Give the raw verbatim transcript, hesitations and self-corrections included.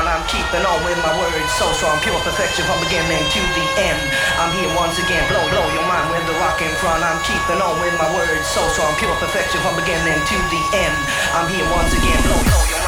front. I'm keeping on with my words so strong, pure perfection from beginning to the end. I'm here once again, blow, blow your mind with the rock in front. I'm keeping on with my words so strong, pure perfection from beginning to the end. I'm here once again, blow, blow your mind.